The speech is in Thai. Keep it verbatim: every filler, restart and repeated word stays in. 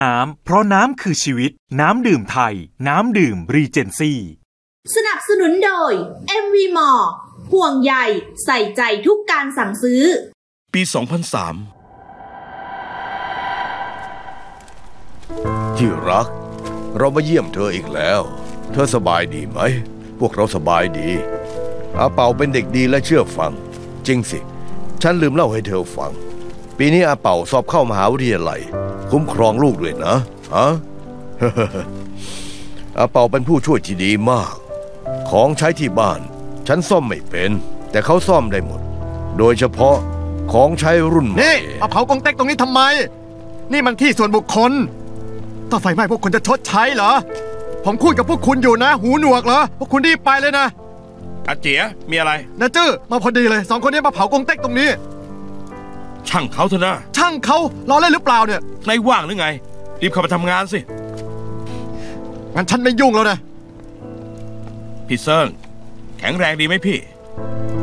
น้ำเพราะน้ำคือชีวิตน้ำดื่มไทยน้ำดื่มรีเจนซี่สนับสนุนโดย เอ็ม วี Mall ห่วงใยใส่ใจทุกการสั่งซื้อปี สองพันสามที่รักเรามาเยี่ยมเธออีกแล้วเธอสบายดีไหมพวกเราสบายดีอาเปาเป็นเด็กดีและเชื่อฟังจริงสิฉันลืมเล่าให้เธอฟังปีนี้อาเปาสอบเข้ามหาวิทยาลัยคุ้มครองลูกด้วยนะฮะ อาเปาเป็นผู้ช่วยที่ดีมากของใช้ที่บ้านฉันซ่อมไม่เป็นแต่เขาซ่อมได้หมดโดยเฉพาะของใช้รุ่นใหม่นี่มาเผากงเต็กตรงนี้ทำไมนี่มันที่ส่วนบุคคลถ้าไฟไหม้พวกคุณจะชดใช้เหรอผมคุยกับพวกคุณอยู่นะหูหนวกเหรอพวกคุณรีบไปเลยนะอาเจี๋ยมีอะไรนะจื้อมาพอดีเลยสองคนนี้มาเผากงเต็กตรงนี้ช่างเขาเถอะนะช่างเขาล้อเล่นหรือเปล่าเนี่ยนายว่างหรือไงรีบเข้ามาทำงานสิงั้นฉันไม่ยุ่งแล้วนะพี่เซิงแข็งแรงดีไหมพี่